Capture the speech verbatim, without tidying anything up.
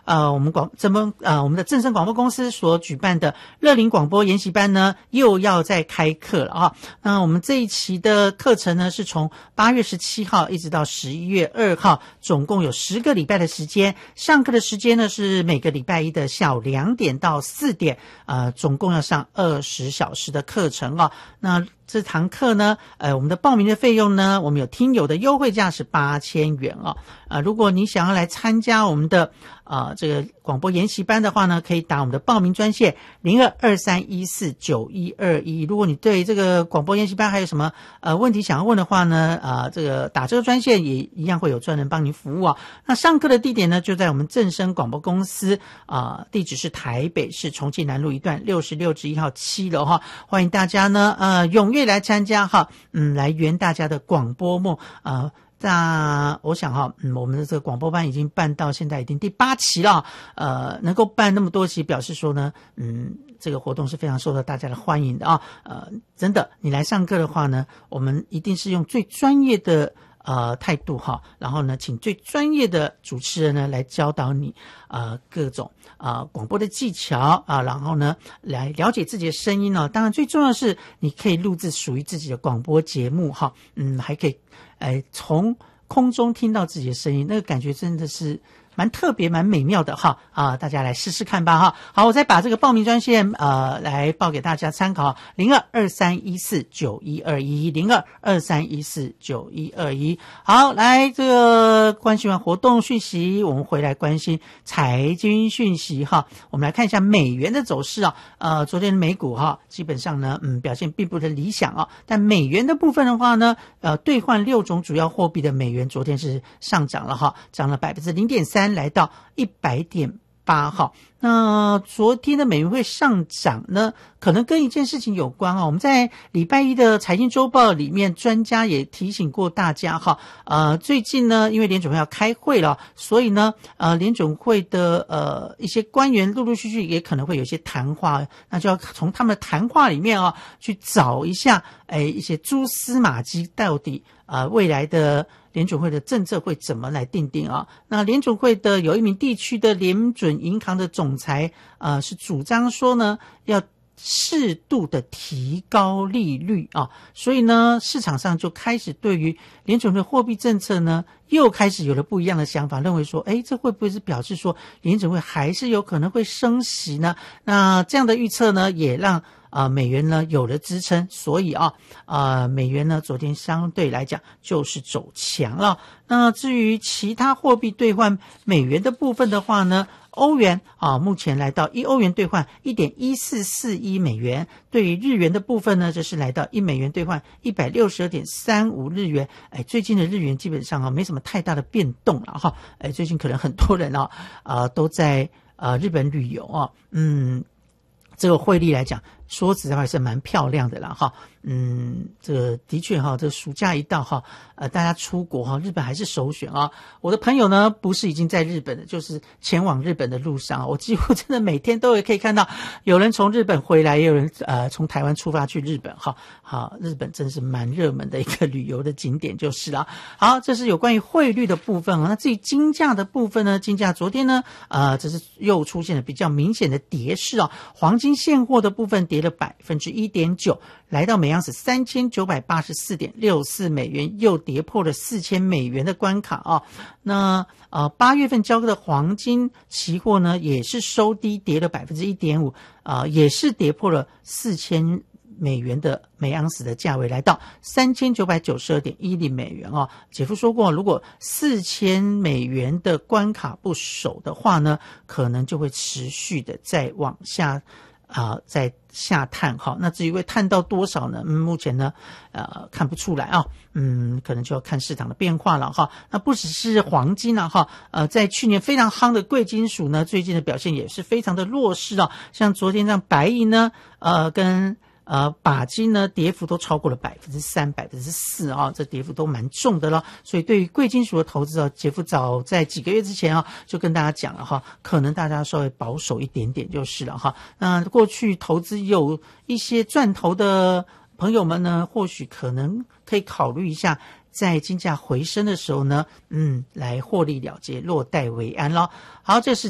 呃，我们广这么呃我们的正声广播公司所举办的乐龄广播研习班呢，又要再开课了啊。那我们这一期的课程呢，是从八月十七号一直到十一月二号，总共有十个礼拜的时间。上课的时间呢是每个礼拜一的下午两点到四点，呃，总共要上二十小时的课程啊。那这堂课呢，呃，我们的报名的费用呢，我们有听友的优惠价是八千元啊。呃，如果你想要来参加我们的呃这个广播研习班的话呢，可以打我们的报名专线零二二三一四九一二一。如果你对这个广播研习班还有什么呃问题想要问的话呢，呃，这个打这个专线也一样会有专人帮您服务啊。那上课的地点呢，就在我们正声广播公司啊、呃，地址是台北市重庆南路一段六十六至一号七楼哈，欢迎大家呢呃踊跃来参加哈，嗯，来圆大家的广播梦啊。呃那我想哈，嗯，我们的这个广播班已经办到现在已经第八期了，呃，能够办那么多期，表示说呢，嗯，这个活动是非常受到大家的欢迎的啊。呃，真的，你来上课的话呢，我们一定是用最专业的呃态度哈，然后呢，请最专业的主持人呢来教导你呃各种啊、呃、广播的技巧啊、呃，然后呢来了解自己的声音呢、哦。当然，最重要的是你可以录制属于自己的广播节目哈，嗯，还可以。哎，从空中听到自己的声音，那个感觉真的是蛮特别、蛮美妙的哈啊！大家来试试看吧哈。好，我再把这个报名专线呃来报给大家参考，零二二三一四九一二一，零二二三一四九一二一。好，来这个关心完活动讯息，我们回来关心财经讯息哈。我们来看一下美元的走势啊。呃，昨天的美股哈，基本上呢，嗯，表现并不是理想啊。但美元的部分的话呢，呃，兑换六种主要货币的美元，昨天是上涨了哈，涨了百分之零点三，来到一百点八哈。那昨天的美元会上涨呢，可能跟一件事情有关啊。我们在礼拜一的财经周报里面，专家也提醒过大家哈，呃，最近呢，因为联准会要开会了，所以呢，呃，联准会的呃一些官员陆陆续续也可能会有一些谈话，那就要从他们的谈话里面啊，去找一下，哎，一些蛛丝马迹，到底呃未来的联准会的政策会怎么来定定啊？那联准会的有一名地区的联准银行的总裁，呃，是主张说呢，要适度的提高利率啊，所以呢，市场上就开始对于联准会货币政策呢，又开始有了不一样的想法，认为说，哎，这会不会是表示说联准会还是有可能会升息呢？那这样的预测呢，也让啊、呃，美元呢有了支撑，所以啊，啊、呃，美元呢昨天相对来讲就是走强了。那至于其他货币兑换美元的部分的话呢，欧元啊，目前来到一欧元兑换 一点一四四一美元，对于日元的部分呢，这是来到一美元兑换 一百六十二点三五日元。哎，最近的日元基本上啊没什么太大的变动了哈。哎，最近可能很多人啊啊、呃、都在呃日本旅游啊，嗯，这个汇率来讲，说实在话是蛮漂亮的啦哈。嗯，这个的确哈，这个暑假一到哈，呃，大家出国哈，日本还是首选啊。我的朋友呢，不是已经在日本的，就是前往日本的路上，我几乎真的每天都有可以看到有人从日本回来，也有人呃从台湾出发去日本哈。好，日本真是蛮热门的一个旅游的景点就是了。好，这是有关于汇率的部分啊。那至于金价的部分呢，金价昨天呢，呃，这是又出现了比较明显的跌势啊。黄金现货的部分跌了百分之一点九，来到每盎司三千九百八十四点六四美元，又跌破了四千美元的关卡啊。那呃八月份交割的黄金期货呢，也是收低，跌了百分之一点五，啊，也是跌破了四千美元的每盎司的价位，来到三千九百九十二点一零美元啊。姐夫说过，如果四千美元的关卡不守的话呢，可能就会持续的再往下。啊、呃，在下探哈，那至于会探到多少呢？嗯，目前呢，呃，看不出来啊，嗯，可能就要看市场的变化了哈。那不只是黄金啊哈，呃，在去年非常夯的贵金属呢，最近的表现也是非常的弱势啊。像昨天让白银呢，呃，跟呃，钯金呢跌幅都超过了百分之三、百分之四啊，这跌幅都蛮重的了。所以对于贵金属的投资啊，杰夫早在几个月之前啊，就跟大家讲了哈，可能大家稍微保守一点点就是了哈。那过去投资有一些赚头的朋友们呢，或许可能可以考虑一下，在金价回升的时候呢，嗯，来获利了结，落袋为安了。好，这是